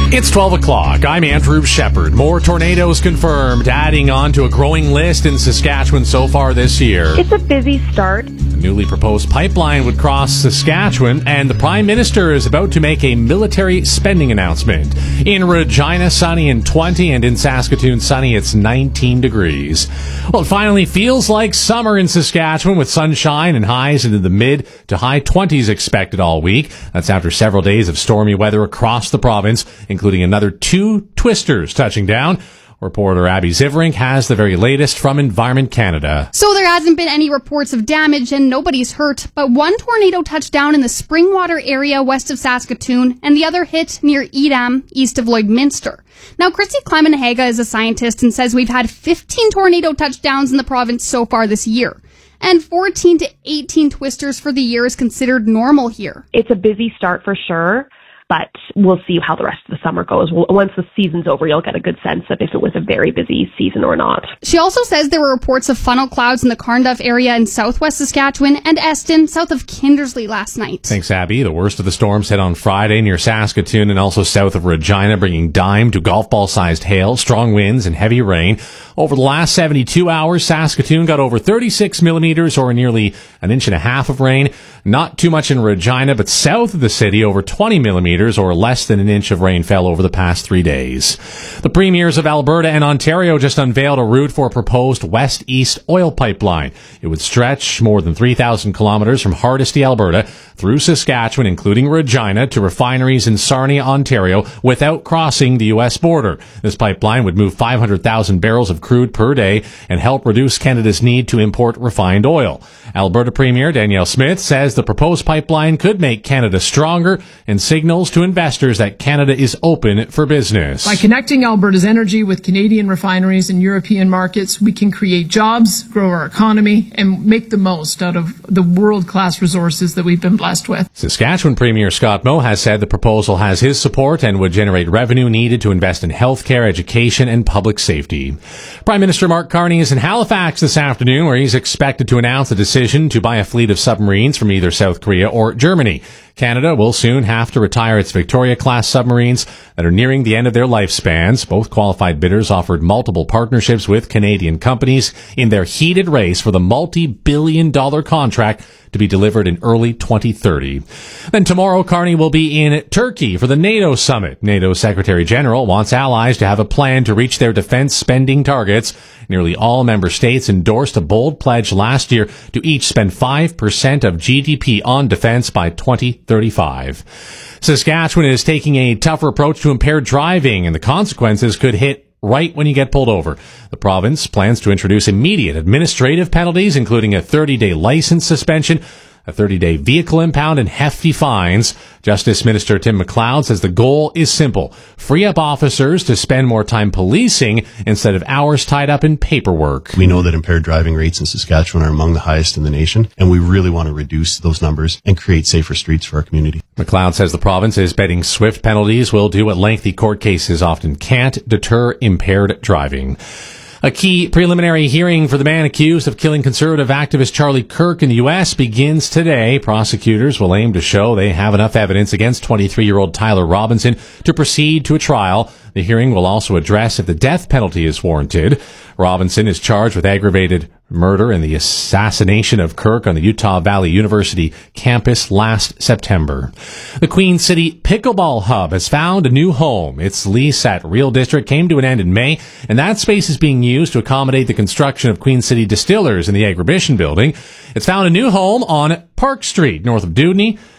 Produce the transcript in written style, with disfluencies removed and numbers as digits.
It's 12 o'clock. I'm Andrew Shepard. More tornadoes confirmed, adding on to a growing list in Saskatchewan so far this year. It's a busy start. A newly proposed pipeline would cross Saskatchewan, and the Prime Minister is about to make a military spending announcement. In Regina, sunny and 20, and in Saskatoon, sunny, it's 19 degrees. Well, it finally feels like summer in Saskatchewan with sunshine and highs into the mid to high 20s expected all week. That's after several days of stormy weather across the province, including another 2 twisters touching down. Reporter Abby Ziverink has the very latest from Environment Canada. So there hasn't been any reports of damage and nobody's hurt, but one tornado touched down in the Springwater area west of Saskatoon and the other hit near Edam, east of Lloydminster. Now, Christy Clemenhaga is a scientist and says we've had 15 tornado touchdowns in the province so far this year. And 14 to 18 twisters for the year is considered normal here. It's a busy start for sure, but we'll see how the rest of the summer goes. Once the season's over, you'll get a good sense of if it was a very busy season or not. She also says there were reports of funnel clouds in the Carnduff area in southwest Saskatchewan and Eston, south of Kindersley last night. Thanks, Abby. The worst of the storms hit on Friday near Saskatoon and also south of Regina, bringing dime to golf ball-sized hail, strong winds, and heavy rain. Over the last 72 hours, Saskatoon got over 36 millimeters, or nearly an inch and a half of rain. Not too much in Regina, but south of the city, over 20 millimeters, or less than an inch of rain fell over the past 3 days. The premiers of Alberta and Ontario just unveiled a route for a proposed west-east oil pipeline. It would stretch more than 3,000 kilometers from Hardisty, Alberta, through Saskatchewan, including Regina, to refineries in Sarnia, Ontario, without crossing the U.S. border. This pipeline would move 500,000 barrels of crude per day and help reduce Canada's need to import refined oil. Alberta Premier Danielle Smith says the proposed pipeline could make Canada stronger and signals to investors that Canada is open for business. By connecting Alberta's energy with Canadian refineries and European markets, we can create jobs, grow our economy, and make the most out of the world-class resources that we've been blessed with. Saskatchewan Premier Scott Moe has said the proposal has his support and would generate revenue needed to invest in healthcare, education, and public safety. Prime Minister Mark Carney is in Halifax this afternoon, where he's expected to announce a decision to buy a fleet of submarines from either South Korea or Germany. Canada will soon have to retire its Victoria-class submarines that are nearing the end of their lifespans. Both qualified bidders offered multiple partnerships with Canadian companies in their heated race for the multi-billion-dollar contract to be delivered in early 2030. Then tomorrow, Carney will be in Turkey for the NATO summit. NATO Secretary General wants allies to have a plan to reach their defense spending targets. Nearly all member states endorsed a bold pledge last year to each spend 5% of GDP on defense by 2035. Saskatchewan is taking a tougher approach to impaired driving, and the consequences could hit right when you get pulled over. The province plans to introduce immediate administrative penalties, including a 30-day license suspension, a 30-day vehicle impound, and hefty fines. Justice Minister Tim McLeod says the goal is simple: free up officers to spend more time policing instead of hours tied up in paperwork. We know that impaired driving rates in Saskatchewan are among the highest in the nation, and we really want to reduce those numbers and create safer streets for our community. McLeod says the province is betting swift penalties will do what lengthy court cases often can't: deter impaired driving. A key preliminary hearing for the man accused of killing conservative activist Charlie Kirk in the U.S. begins today. Prosecutors will aim to show they have enough evidence against 23-year-old Tyler Robinson to proceed to a trial. The hearing will also address if the death penalty is warranted. Robinson is charged with aggravated murder in the assassination of Kirk on the Utah Valley University campus last September. The Queen City Pickleball Hub has found a new home. Its lease at Real District came to an end in May, and that space is being used to accommodate the construction of Queen City Distillers in the Agribition building. It's found a new home on Park Street, north of Dewdney.